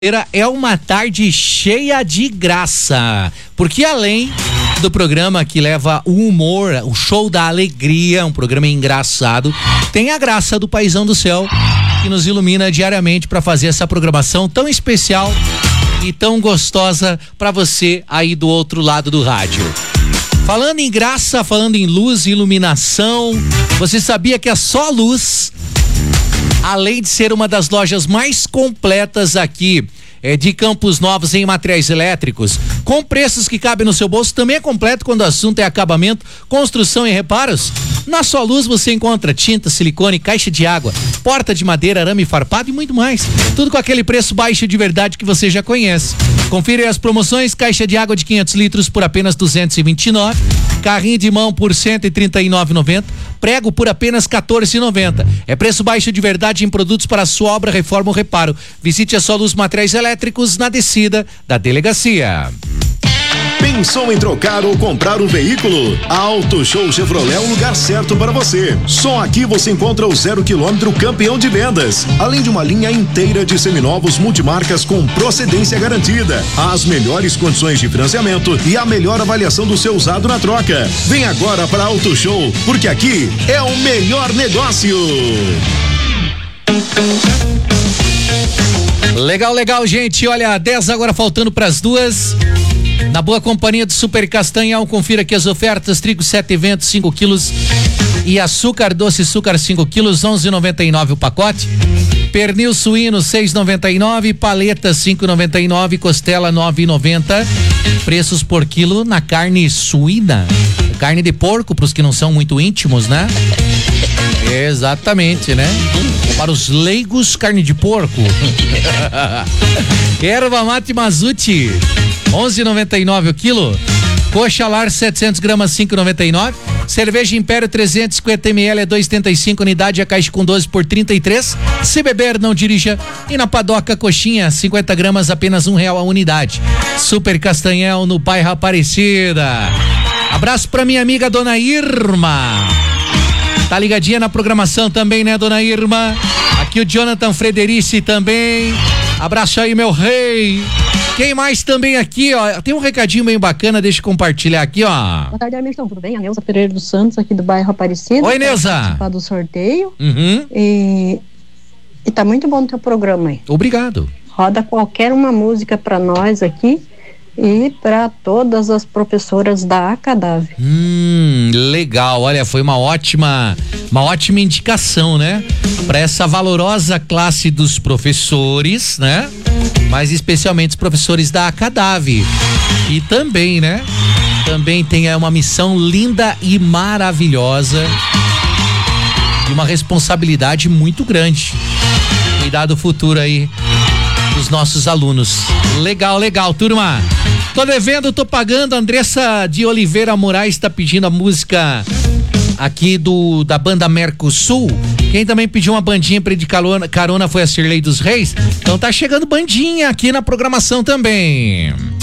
É uma tarde cheia de graça, porque além do programa que leva o humor, o show da alegria, um programa engraçado, tem a graça do Paizão do Céu, que nos ilumina diariamente para fazer essa programação tão especial e tão gostosa para você aí do outro lado do rádio. Falando em graça, falando em luz e iluminação, você sabia que a Só Luz, além de ser uma das lojas mais completas aqui de Campos Novos em materiais elétricos, com preços que cabem no seu bolso, também é completo quando o assunto é acabamento, construção e reparos? Na Só Luz você encontra tinta, silicone, caixa de água, porta de madeira, arame farpado e muito mais. Tudo com aquele preço baixo de verdade que você já conhece. Confira as promoções: caixa de água de 500 litros por apenas R$229, carrinho de mão por R$139,90, prego por apenas R$14,90. É preço baixo de verdade em produtos para sua obra, reforma ou reparo. Visite a Só Luz Materiais Elétricos na descida da delegacia. Pensou em trocar ou comprar um veículo? A Auto Show Chevrolet é o lugar certo para você. Só aqui você encontra o 0 km campeão de vendas, além de uma linha inteira de seminovos multimarcas com procedência garantida, as melhores condições de financiamento e a melhor avaliação do seu usado na troca. Vem agora para a Auto Show, porque aqui é o melhor negócio. Legal, gente. Olha, 10 agora faltando para as 2. Na boa companhia do Super Castanhal, confira aqui as ofertas: trigo 7 ventos 5 quilos e açúcar doce açúcar 5 quilos, 11,99 o pacote. Pernil suíno 6,99, paleta 5,99, costela 9,90. Preços por quilo na carne suína, carne de porco para os que não são muito íntimos, né? Exatamente, né? Para os leigos, carne de porco. Erva mate Mazuti 11,99 o quilo. Coxa lar 700 gramas 5,99. Cerveja Império 350 ml é 2,75 unidade, a caixa com 12 por 33. Se beber, não dirija. E na Padoca coxinha 50 gramas apenas R$1 a unidade. Super Castanhal no bairro Aparecida. Abraço pra minha amiga Dona Irma. Tá ligadinha na programação também, né, Dona Irma? Aqui o Jonathan Frederici também. Abraço aí, meu rei. Quem mais também aqui, ó? Tem um recadinho bem bacana, deixa eu compartilhar aqui, ó. Boa tarde, Emerson, tudo bem? A Neuza Pereira dos Santos, aqui do bairro Aparecido. Oi, Neuza. Participar do sorteio. Uhum. E tá muito bom o teu programa aí. Obrigado. Roda qualquer uma música pra nós aqui e para todas as professoras da ACADAV. Legal, olha, foi uma ótima indicação, né? Para essa valorosa classe dos professores, né? Mas especialmente os professores da ACADAV. E também, né? Também tem uma missão linda e maravilhosa e uma responsabilidade muito grande. Cuidar do futuro aí dos nossos alunos. Legal, turma. Tô devendo, tô pagando. Andressa de Oliveira Moraes tá pedindo a música aqui da banda Mercosul. Quem também pediu uma bandinha pra ir de carona foi a Cirlei dos Reis. Então tá chegando bandinha aqui na programação também.